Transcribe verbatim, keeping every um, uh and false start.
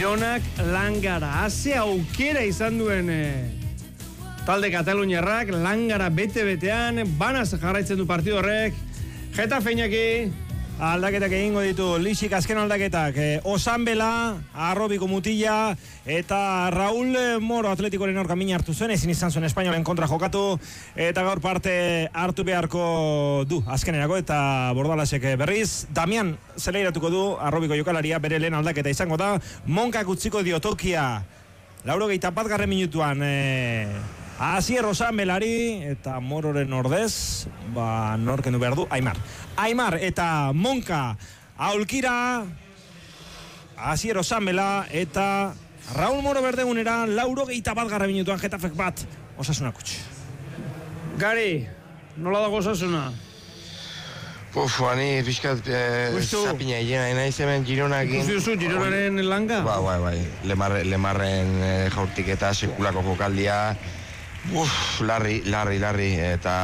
Gironak Langara. Haze aukera izan duen eh, talde Kataluniarrak, Langara bete-betean, banaz jarraitzen du partidu horrek. Getafe Iñaki. Aldaketak egingo ditu, Lixik azken aldaketak, eh, Osanbela, Arrobiko Mutilla, eta Raúl Moro Atletikoren aurka mina hartu zuen, ezin izan zuen Espainolen kontra jokatu, eta gaur parte hartu beharko du, azkenerako, eta Bordalasek berriz. Damian zeleiratuko du, Arrobiko jokalaria, bere lehen aldaketa izango da, Monkak utziko dio tokia, laurogeita bat garren minutuan, eh, Asier Osanbelari, eta Mororen ordez, ba, norkendu behar du, Aimar. Aimar eta Monka aulkira, Asier Osanbela eta Raúl Moro berdegunera, laurogeita bat garra minutuan Getafek bat, Osasuna kutx. Gari, nola dago Osasuna? Uf, ani pixkat eh, zapina egin, nahi zemen Gironakin. Ikusi duzu, Gironaren Langa? Ba, bai, bai, Lemar, Lemarren eh, jaurtik eta sekulako jokaldia. Uf, larri, larri, larri, eta